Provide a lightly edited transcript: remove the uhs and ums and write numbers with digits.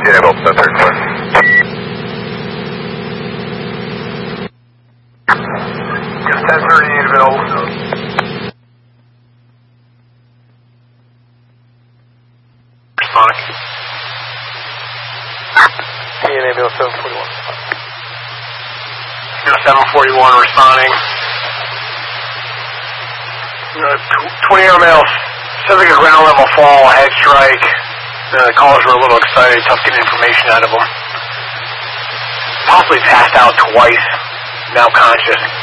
Seattle, 1034. Just 1038 available. Sonic. ambulance 741. 741 responding. 20 air males. Sounds like a ground level fall, head strike. The callers were a little excited, tough getting information out of them. Possibly passed out twice, now conscious.